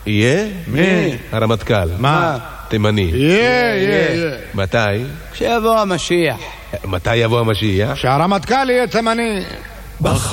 יהיה? מי? הרמטכ"ל. מה? תימני. יהיה. מתי? כשיבוא המשיח. מתי יבוא המשיח? שהרמטכ"ל יהיה תימני.